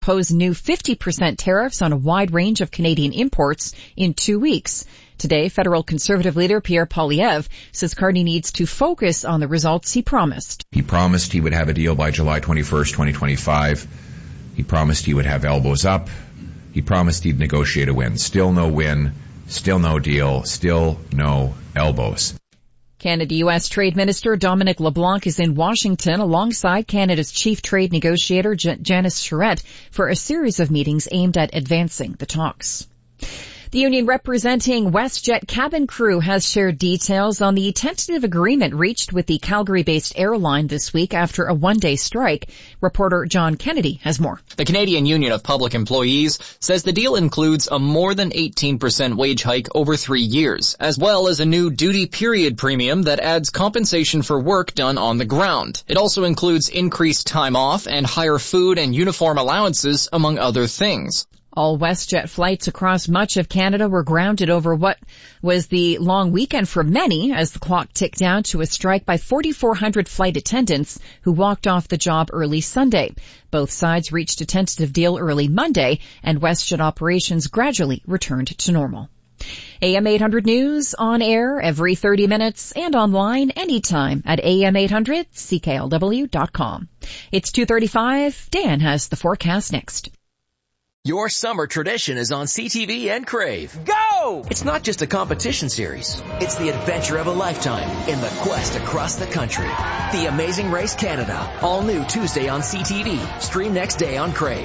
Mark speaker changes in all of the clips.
Speaker 1: Impose new 50% tariffs on a wide range of Canadian imports in 2 weeks. Today, federal Conservative leader Pierre Poilievre says Carney needs to focus on the results he promised.
Speaker 2: He promised he would have a deal by July 21st, 2025. He promised he would have elbows up. He promised he'd negotiate a win. Still no win. Still no deal. Still no elbows.
Speaker 1: Canada-U.S. Trade Minister Dominic LeBlanc is in Washington alongside Canada's chief trade negotiator Janice Charette for a series of meetings aimed at advancing the talks. The union representing WestJet cabin crew has shared details on the tentative agreement reached with the Calgary-based airline this week after a one-day strike. Reporter John Kennedy has more.
Speaker 3: The Canadian Union of Public Employees says the deal includes a more than 18% wage hike over 3 years, as well as a new duty period premium that adds compensation for work done on the ground. It also includes increased time off and higher food and uniform allowances, among other things.
Speaker 1: All WestJet flights across much of Canada were grounded over what was the long weekend for many as the clock ticked down to a strike by 4,400 flight attendants who walked off the job early Sunday. Both sides reached a tentative deal early Monday, and WestJet operations gradually returned to normal. AM 800 News on air every 30 minutes and online anytime at am800CKLW.com. It's 2:35. Dan has the forecast next.
Speaker 4: Your summer tradition is on CTV and Crave. Go! It's not just a competition series. It's the adventure of a lifetime in the quest across the country. The Amazing Race Canada. All new Tuesday on CTV. Stream next day on Crave.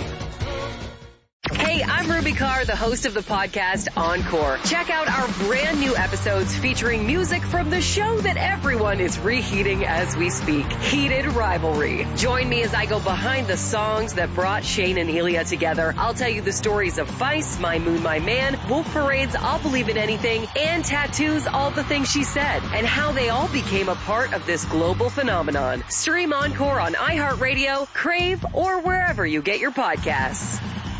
Speaker 5: Hey, I'm Ruby Carr, the host of the podcast Encore. Check out our brand new episodes featuring music from the show that everyone is reheating as we speak, Heated Rivalry. Join me as I go behind the songs that brought Shane and Ilya together. I'll tell you the stories of Feist, My Moon, My Man, Wolf Parade's I'll Believe in Anything, and Tattoo's All the Things She Said, and how they all became a part of this global phenomenon. Stream Encore on iHeartRadio, Crave, or wherever you get your podcasts.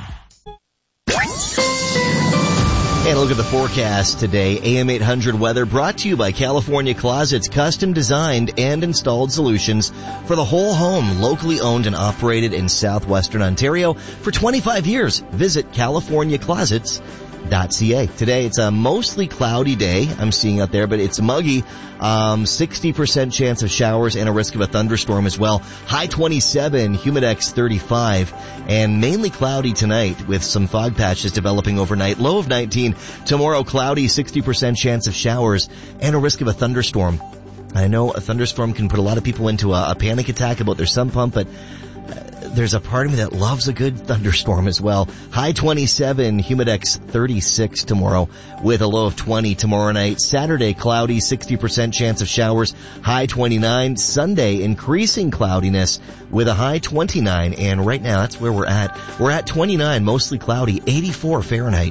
Speaker 6: And look at the forecast today. AM 800 weather brought to you by California Closets, custom designed and installed solutions for the whole home, locally owned and operated in southwestern Ontario for 25 years. Visit CaliforniaClosets.ca. Today it's a mostly cloudy day I'm seeing out there, but it's muggy. 60% chance of showers and a risk of a thunderstorm as well. High 27, humidex 35, and mainly cloudy tonight with some fog patches developing overnight. Low of 19. Tomorrow cloudy, 60% chance of showers and a risk of a thunderstorm. I know a thunderstorm can put a lot of people into a panic attack about their sump pump, but there's a part of me that loves a good thunderstorm as well. High 27, humidex 36 tomorrow with a low of 20 tomorrow night. Saturday, cloudy, 60% chance of showers, high 29. Sunday, increasing cloudiness with a high 29. And right now, that's where we're at. We're at 29, mostly cloudy, 84 Fahrenheit.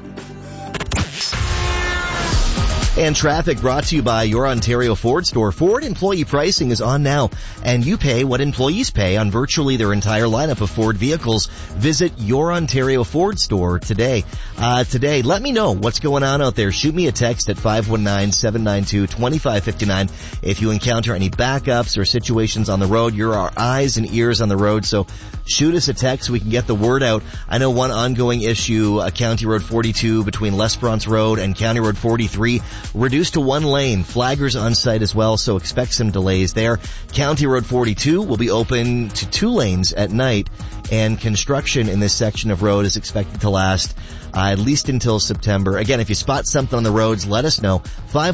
Speaker 6: And traffic brought to you by your Ontario Ford store. Ford employee pricing is on now, and you pay what employees pay on virtually their entire lineup of Ford vehicles. Visit your Ontario Ford store today. Let me know what's going on out there. Shoot me a text at 519-792-2559. If you encounter any backups or situations on the road, you're our eyes and ears on the road, so shoot us a text so we can get the word out. I know one ongoing issue, County Road 42 between L'Esperance Road and County Road 43, reduced to one lane. Flaggers on site as well, so expect some delays there. County Road 42 will be open to 2 lanes at night, and construction in this section of road is expected to last at least until September. Again, if you spot something on the roads, let us know.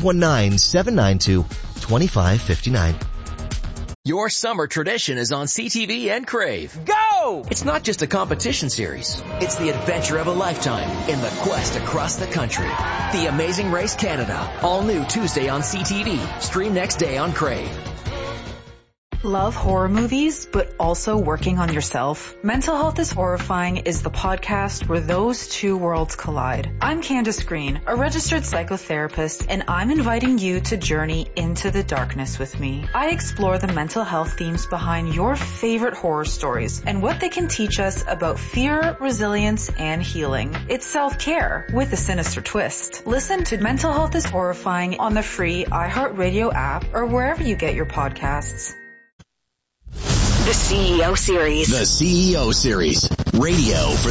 Speaker 6: 519-792-2559.
Speaker 4: Your summer tradition is on CTV and Crave. Go! It's not just a competition series. It's the adventure of a lifetime in the quest across the country. The Amazing Race Canada. All new Tuesday on CTV. Stream next day on Crave.
Speaker 7: Love horror movies, but also working on yourself? Mental Health is Horrifying is the podcast where those two worlds collide. I'm Candace Green, a registered psychotherapist, and I'm inviting you to journey into the darkness with me. I explore the mental health themes behind your favorite horror stories and what they can teach us about fear, resilience, and healing. It's self-care with a sinister twist. Listen to Mental Health is Horrifying on the free iHeartRadio app or wherever you get your podcasts.
Speaker 5: The CEO Series.
Speaker 8: The CEO Series. Radio for